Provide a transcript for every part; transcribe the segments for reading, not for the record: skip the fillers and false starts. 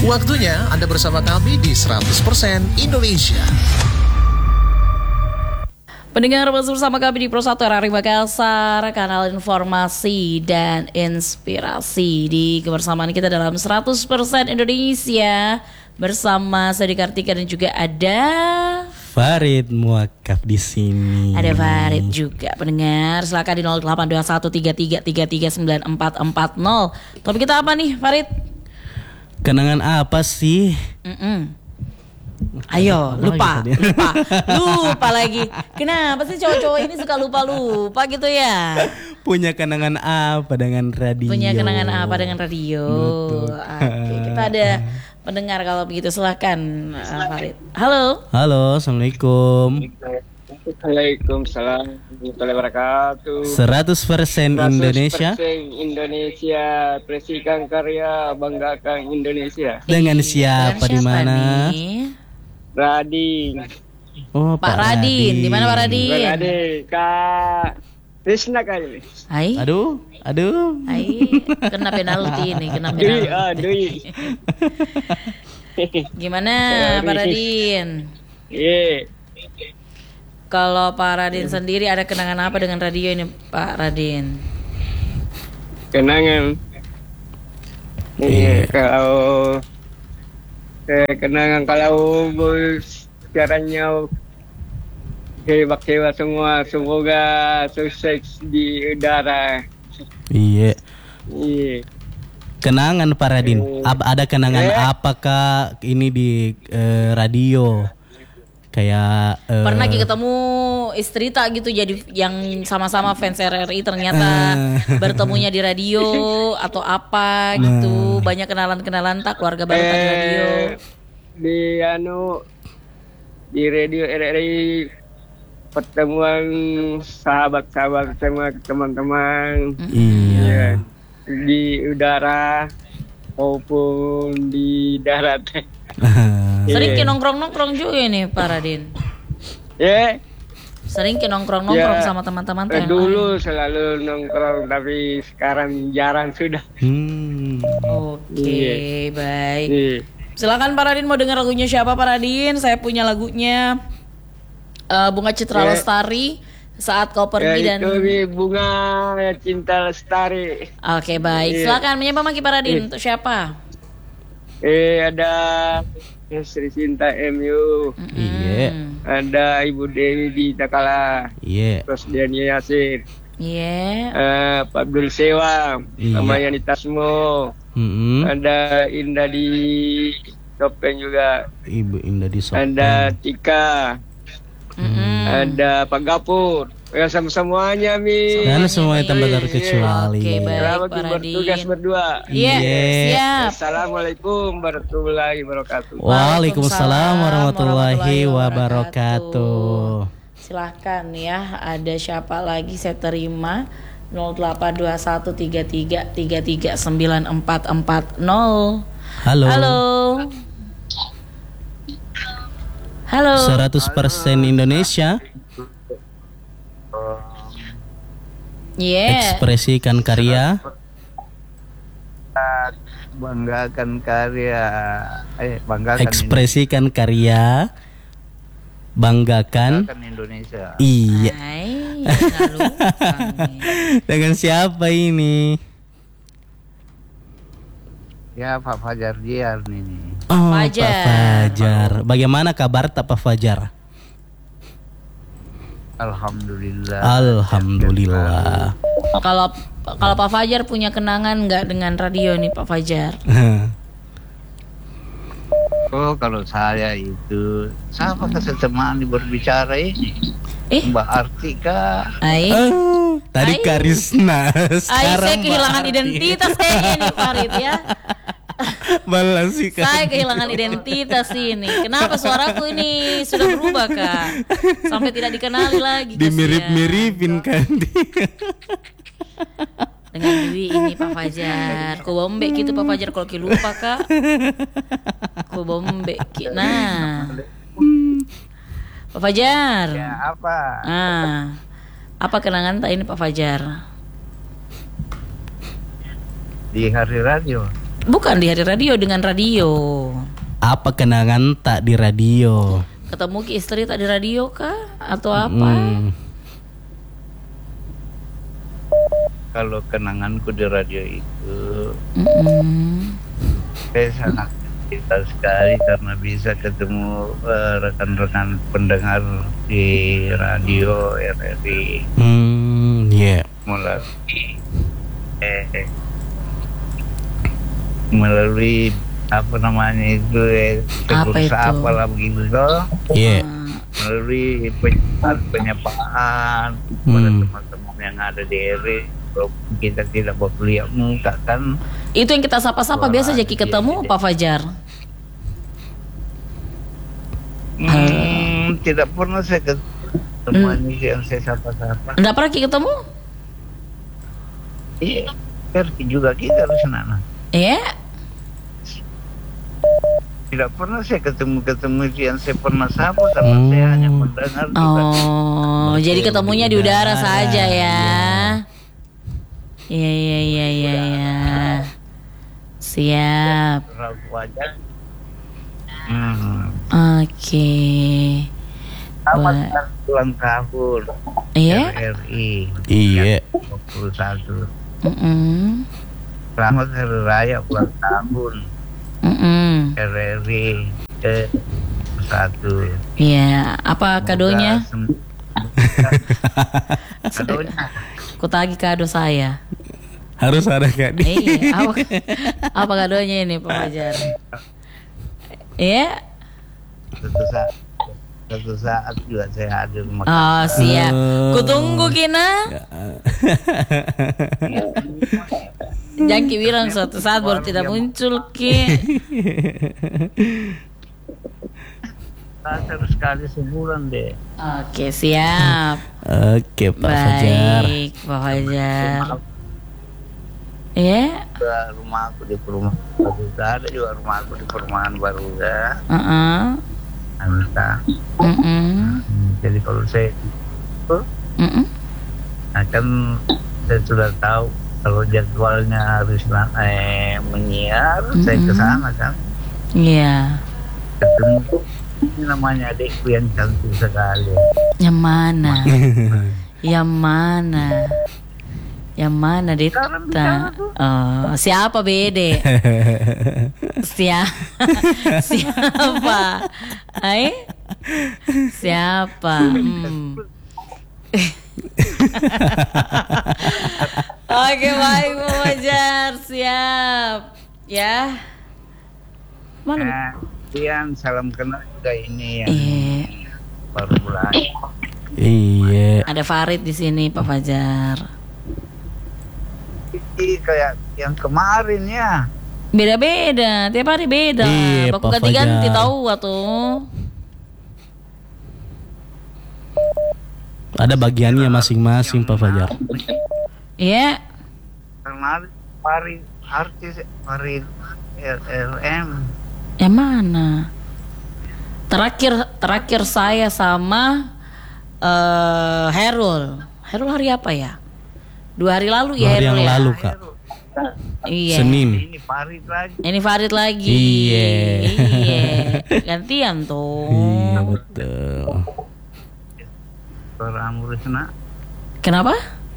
Waktunya Anda bersama kami di 100% Indonesia. Pendengar bersama kami di Pro 1 RRI Makassar, kanal informasi dan inspirasi. Di kebersamaan kita dalam 100% Indonesia bersama Sadi Kartika dan juga ada Farid Muakaf di sini. Ada Farid juga. Pendengar, silakan di 082133394440. Topik kita apa nih, Farid? Kenangan apa sih? Ayo, lupa lagi. Kenapa sih cowok-cowok ini suka lupa gitu ya? Punya kenangan apa dengan radio? Betul. Oke, kita ada pendengar kalau begitu, silahkan Farid. Halo, Assalamualaikum. Waalaikumsalam warahmatullahi wabarakatuh. 100% Indonesia. 100% Indonesia, bersihkan karya, banggakan Indonesia. Dengan siapa di mana? Radin. Oh, Pak Radin. Di mana Pak Radin? Radin, Kak Krisna kali. Hai. Aduh. Hai, kena penalti ini, Dui. Gimana Pak Radin? Iya. Kalau Pak Radin sendiri ada kenangan apa dengan radio ini, Pak Radin? Kenangan. Kalau kenangan kalau caranya hebat semua, semoga sukses di udara. Iya. Iya. Kenangan Pak Radin. Ada kenangan apakah ini di radio? Kayak pernah ketemu istri tak gitu, jadi yang sama-sama fans RRI ternyata bertemunya di radio atau apa gitu. Banyak kenalan tak keluarga baru di radio. Di radio RRI pertemuan sahabat-sahabat sama teman-teman. Iya. Di udara maupun di darat. Sering nongkrong juga nih Pak Radin. Sering nongkrong sama teman-teman tuh. Dulu selalu nongkrong, tapi sekarang jarang sudah. Oke, baik. Silakan Pak Radin, mau dengar lagunya siapa Pak Radin? Saya punya lagunya Bunga Citra Lestari, Saat Kau Pergi dan itu Bunga Cinta Lestari. Oke, baik. Silakan menyapa Maki Pak Radin. Untuk siapa? Ada Sri Sinta MU. Iya. Ada Ibu Dewi di Takala. Iya. Terus Diania Yasir. Iya. Pak Abdul Sewa. Sama Yani Tasmo. Ada Indah di Topeng juga. Ibu Indah di Topeng. Ada Tika. Ada Pak Gapur. Ya semuanya Mi. Dan semuanya tanpa terkecuali. Oke, baik Selamat Pak Radin. bertugas berdua. Iya, siap. Assalamualaikum warahmatullahi wabarakatuh. Waalaikumsalam warahmatullahi wabarakatuh. Silahkan ya, ada siapa lagi saya terima 082133339440. Halo. 100% Indonesia. Ekspresikan karya. Banggakan karya. Ekspresikan karya. Banggakan Indonesia. Iya. Dengan siapa ini? Ya, Pak Fajar Diar ini. Oh, Fajar. Pak Fajar. Bagaimana kabar Pak Fajar? Alhamdulillah. Kalau Pak Fajar punya kenangan nggak dengan radio nih Pak Fajar? Oh, kalau saya itu sama kesesamaan berbicara ini. Mbak Artika. Tadi Karisna. Saya kehilangan identitas kayaknya nih Farid ya. Saya kehilangan identitas ini. Kenapa suaraku ini sudah berubah Kak? Sampai tidak dikenali lagi. Dimirip-miripin kan. Dengan Dwi ini Pak Fajar. Kau bombe gitu Pak Fajar kalau lupa Kak. Kau bombe. Nah. Pak Fajar. Ya, apa? Apa kenangan tak ini Pak Fajar? Di hari radio. Bukan di hari radio, dengan radio. Apa kenangan tak di radio? Ketemu ke istri tak di radio kah? Atau apa? Kalau kenanganku di radio itu, saya sangat cinta sekali karena bisa ketemu rekan-rekan pendengar di radio RRI. Melalui apa namanya itu apa lah begitu toh. Melalui penyapaan pada teman-teman yang ada di RRI. Kalau kita tidak berlihat muka kan. Itu yang kita sapa-sapa biasa Jaki ketemu Pak Fajar. Tidak pernah saya ketemu yang saya sapa-sapa. Enggak pernah ketemu? Iya, pergi juga kita harus nana. Iya. Tidak pernah saya ketemu yang saya pernah sapa karena saya hanya mendengar. Oh, jadi ketemunya di udara saja ya. Iya. Siap. Oke. Selamat ulang tahun. Iya. RRI. Iya. 21. Selamat hari raya ulang tahun. RRI 1. Iya. Apa kadonya? Kadonya. Ku tagih kado saya. Harus ada Kak. Iya. Apa kadonya ini Pak Fajar? Iya. Suatu saat juga saya hadir. Oh siap. Kutunggu Kina. Jangki bilang suatu saat baru tidak muncul Ki. Sekali sebulan deh. Oke siap. Oke Pak Fajar. Baik Pak Fajar. Iya. Rumah aku di perumahan baru ada juga rumah aku di perumahan baru ya. Jadi kalau saya akan saya sudah tahu kalau jadwalnya harus menyiar, saya ke sana kan. Iya. Ketemu ini namanya adikku yang cantik sekali. Yang mana? Yang mana? Yang mana Dita? Oh, siapa Bede? Siapa? Siapa? Oke baik Pak Fajar, siap. Ya. Mana? Yang salam kenal juga ini yang baru mulai. Iya. Ada Farid di sini Pak Fajar. Ini kayak yang kemarin ya. Beda-beda, tiap hari beda. Iya, Baku Pak ganti-ganti Fajar. tahu tuh. Ada bagiannya masing-masing Pak Fajar. Iya. Kemarin artis Farid RRM. Yang mana? Terakhir saya sama Herul. Herul hari apa ya? 2 hari lalu ya Hari Herul yang ya. lalu Kak. Iya. Senin. Ini Farid lagi. Ini Farid lagi. Iya. Gantian tuh. Iya betul. Suara Amrusna Kenapa?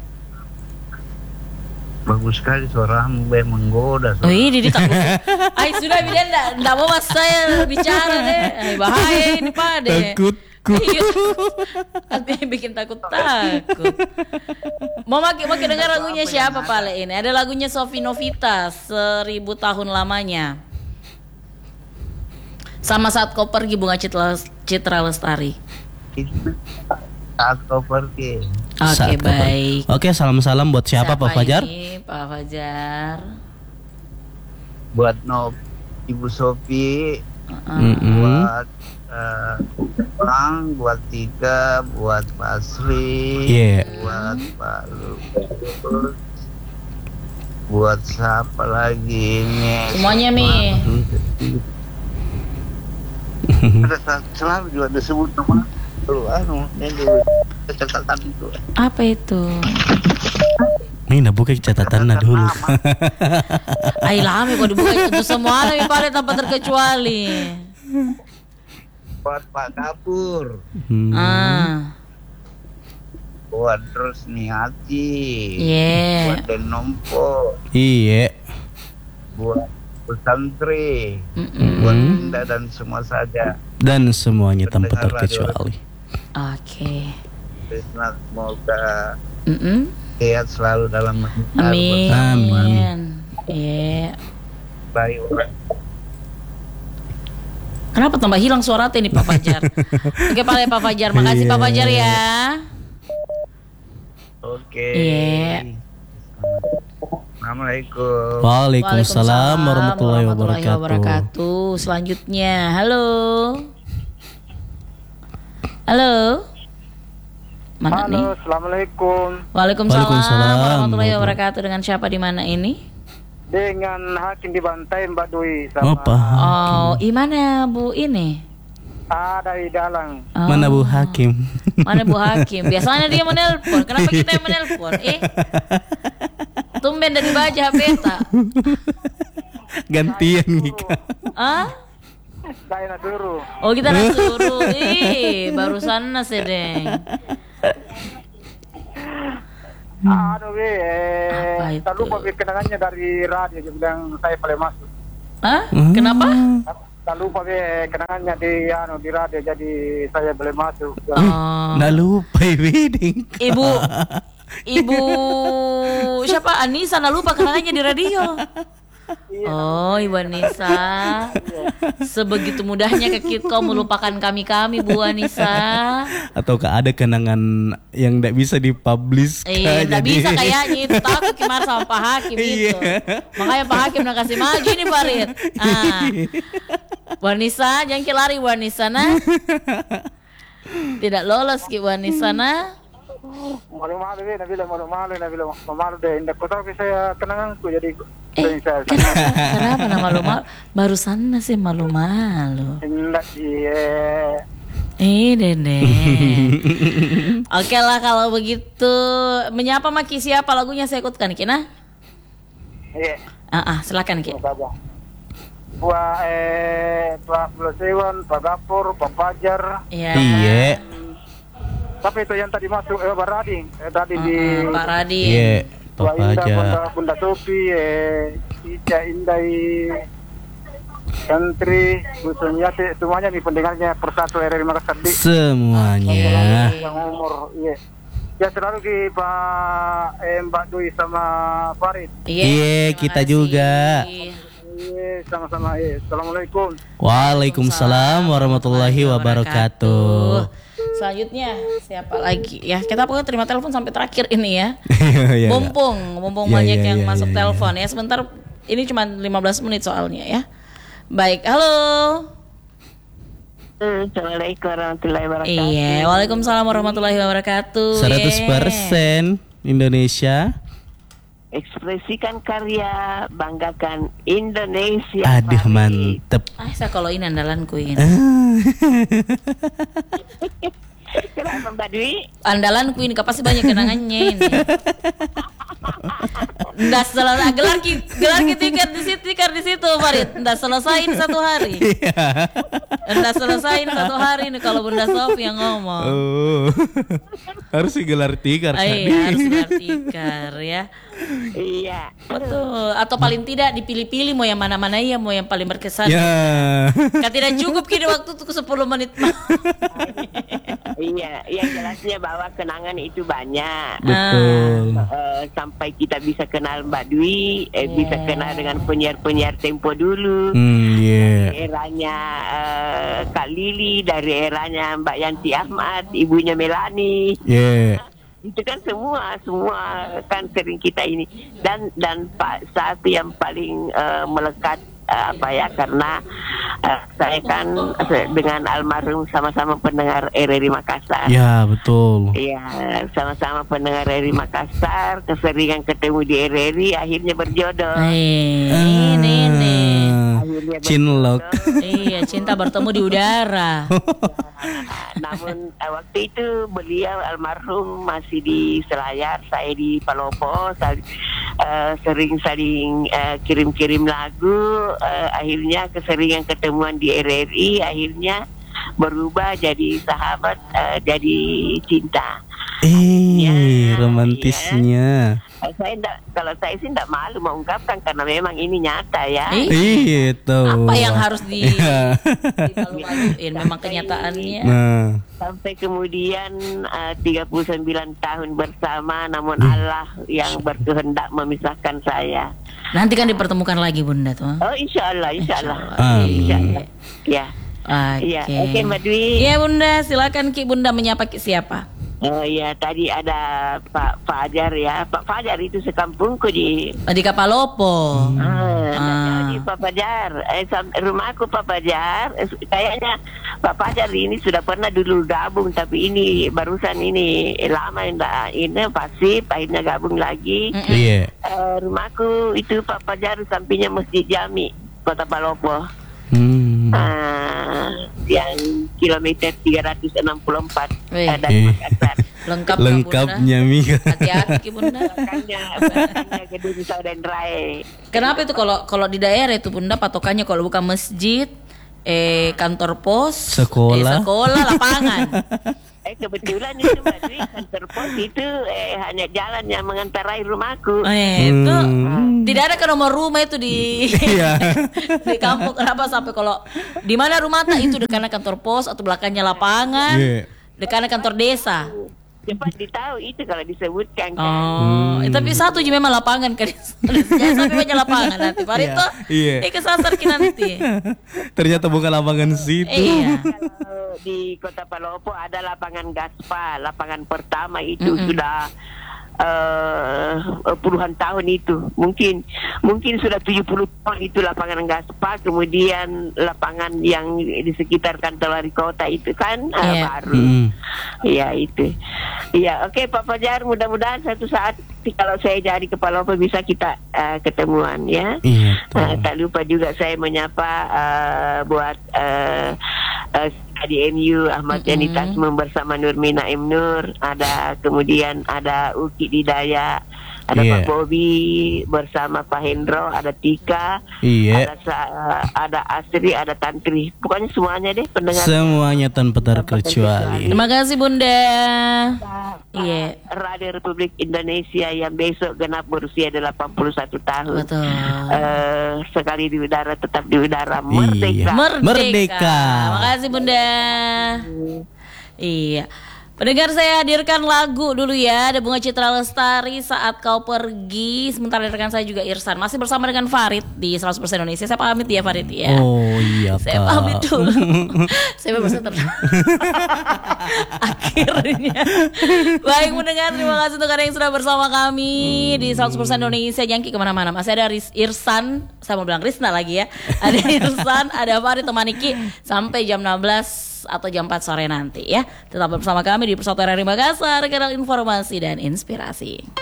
bagus sekali suaramu, menggoda. Oh iya, Didi takut. Ay sudah Bidan, enggak mau mas saya bicara deh. Ay, bahaya ini Pak deh. Takutku. Iya. Artinya bikin takut. Mau makin dengar lagunya siapa Pak Le ini? Ada lagunya Sofi Novita, 1000 tahun lamanya. Sama Saat Kau Pergi, Bunga Citra Lestari. Saat Kau Pergi. Oke baik. Oke, salam-salam buat siapa Pak Fajar? Ini Pak Fajar. Buat Ibu Sofi, buat Bang, buat Tika, buat Pak Sri, buat Pak Lukas, buat siapa lagi ini? Semuanya Mi. Ada selalu juga disebut nama lu ini dulu catatan itu. Apa itu? Ini buka catatan dulu. Ay lami kok dibuka itu semua ada pare tanpa terkecuali. Buat Pak Kapur. Buat terus Hati. Buat Denompo. Iya. Buat pesantri. Buat Indah dan semua saja. Dan semuanya tanpa terkecuali. Oke. Semoga sehat selalu dalam amin. Iya. Baik. Kenapa tambah hilang suara ini Pak Fajar? Oke Pak Fajar, makasih Pak Fajar ya. Oke. Iya. Assalamualaikum. Waalaikumsalam warahmatullahi wabarakatuh. Selanjutnya, halo. Halo. Mana nih? Assalamualaikum. Waalaikumsalam warahmatullahi wabarakatuh. Dengan siapa di mana ini? Dengan Hakim di Bantai Mbak Dwi sama. Oh, mana Bu ini? Dari Dalang. Mana Bu Hakim? Mana Bu Hakim? Biasanya dia menelpon. Kenapa kita yang menelpon? Tumben dari baca HP tak? Gantian Mika. Saya suruh. Oh kita suruh. Barusan sedeng. Tak lupa kenangannya dari radio dia bilang saya boleh masuk. Kenapa? Tak lupa kenangannya di radio jadi saya boleh masuk. Nggak lupa wedding. Ibu siapa? Anissa nggak lupa kenangannya di radio. Oh, Ibu Anissa. Sebegitu mudahnya kau melupakan kami Bu Anissa. Ataukah ada kenangan yang tidak bisa dipublish? Tidak bisa kayaknya itu. Takut gimana sama Pak Hakim itu. Makanya Pak Hakim udah kasih maju nih Farid. Bu Anissa, jangan lari Bu Anissa nah. Tidak lolos Bu Anissa nah. Malu-malu deh. Indah kota saya kenanganku jadi. Kenapa nama malu-malu? Barusan sih malu-malu. Enggak iya. Dede. Oke lah kalau begitu. Menyapa maki siapa lagunya saya ikutkan Kina? Iya. Silakan Ki. Pak Blosewan, Pak Gapur, Pak Fajar. Iya. Tapi itu yang tadi masuk Pak Rading. Tadi di Pak Rading. Iya. Pak Fajar. Bunda Sofi, Ica Indai, Santri, Bu Sunyati, semuanya nih pendengarnya persatu RRI Makassar. Semuanya. Yang umur, iya. Ya selalu di Mbak Dwi sama Farid. Iya, kita juga. Iya, sama-sama. Assalamualaikum. Waalaikumsalam warahmatullahi wabarakatuh. Selanjutnya siapa lagi ya? Kita pokoknya terima telepon sampai terakhir ini ya. Mumpung banyak yang masuk telepon ya. Sebentar, ini cuma 15 menit soalnya ya. Baik, halo. Assalamualaikum warahmatullahi wabarakatuh. Iya, waalaikumsalam warahmatullahi wabarakatuh. 100% Indonesia. Ekspresikan karya, banggakan Indonesia. Aduh mantep. Saya kalau ini andalanku ini. Kenapa Mbak Dwi? Andalanku ini pasti banyak kenangannya ini. Nggak selesai gelar tikar di situ Farid. Nggak selesaiin satu hari. Nggak selesaiin satu hari ini kalau Bunda Sofi yang ngomong. Harus gelar tikar. Iya, harus gelar tikar ya. Iya. Betul. Atau paling tidak dipilih-pilih mau yang mana-mana ya, mau yang paling berkesan. Ya. Tidak cukup kini waktu itu 10 menit. Iya, yang jelasnya bahwa kenangan itu banyak. Betul. Sampai kita bisa kenal Mbak Dwi, bisa kenal dengan penyiar-penyiar Tempo dulu. Eranya Kak Lili, dari eranya Mbak Yanti Ahmad, ibunya Melani. Itu kan semua kan sering kita ini dan satu yang paling melekat karena saya kan dengan almarhum sama-sama pendengar RRI Makassar. Ya betul. Iya, sama-sama pendengar RRI Makassar, keseringan ketemu di RRI, akhirnya berjodoh. Ini. Akhirnya Cinlok. Iya, cinta bertemu di udara. Namun waktu itu beliau almarhum masih di Selayar, saya di Palopo, sering saling kirim-kirim lagu. Akhirnya keseringan ketemuan di RRI, akhirnya berubah jadi sahabat, jadi cinta. Romantisnya. Kalau saya sih tidak malu mengungkapkan karena memang ini nyata ya. Itu. Apa yang harus dimalu-maluin? Memang kenyataannya. Sampai kemudian 39 tahun bersama, namun Allah yang berkehendak memisahkan saya. Nanti kan dipertemukan lagi Bunda tuh. Oh insya Allah. Insya Allah. Ya. Oke Mbak Dwi. Iya Bunda, silakan Ki. Bunda menyapa Ki siapa? Oh iya, tadi ada Pak Fajar ya. Pak Fajar itu sekampungku di Kapalopo. Di Pak Fajar. Rumahku Pak Fajar. Kayaknya Pak Fajar ini sudah pernah dulu gabung, tapi ini barusan ini lama ini pasif, akhirnya gabung lagi. Rumahku itu Pak Fajar sampingnya Masjid Jami, Kota Palopo. Yang kilometer 364 dari Makassar. Lengkapnya Mika. Hati-hati Bunda. Belakangnya gedung Sauden Rai. Kenapa itu kalau di daerah itu Bunda patokannya kalau bukan masjid, kantor pos, sekolah, lapangan. Kebetulan itu Mbak Dwi, kantor pos itu hanya jalan yang mengantarai rumahku. Itu tidak ada ke nomor rumah itu di di kampung. Kenapa sampai kalau di mana rumah tak itu dekat kantor pos atau belakangnya lapangan, dekat kantor desa. Cepat ditahu itu kalau disebutkan kan. Tapi satu aja memang lapangan kan. Sampai banyak lapangan nanti Pak itu. Kesasar kita nanti. Ternyata bukan lapangan situ. Kalau di Kota Palopo ada lapangan Gaspal, lapangan pertama itu sudah puluhan tahun itu, mungkin sudah 70 tahun itu lapangan Gaspal. Kemudian lapangan yang di sekitar kantor wali kota itu kan baru. Iya itu. Iya, oke Pak Fajar, mudah-mudahan suatu saat kalau saya jadi kepala apa bisa kita ketemuan ya. Tak lupa juga saya menyapa buat di MU Ahmad Yani Tasmum bersama Nurmina M Nur, kemudian ada Uki Didaya, ada Pak Bobi bersama Pak Hendro, ada Tika, ada Astri, ada Tantri, pokoknya semuanya deh pendengar. Semuanya tanpa terkecuali. Terima kasih Bunda. Radio Republik Indonesia yang besok genap berusia 81 tahun. Betul. Sekali di udara tetap di udara, merdeka. Terima kasih Bunda. Iya. Pendengar, saya hadirkan lagu dulu ya. Ada Bunga Citra Lestari, Saat Kau Pergi. Sementara rekan saya juga Irsan. Masih bersama dengan Farid di 100% Indonesia. Saya pamit ya Farid ya. Oh iya Pak. Saya pamit dulu. Saya bebas akhirnya. Baik mendengar, terima kasih untuk kalian yang sudah bersama kami di 100% Indonesia. Jangan kemana-mana. Masih ada Irsan, saya mau bilang Risna lagi ya. Ada Irsan, ada Farid temani Ki sampai jam 16 atau jam 4 sore nanti ya. Tetap bersama kami di Persatuan RRI Makassar, kanal informasi dan inspirasi.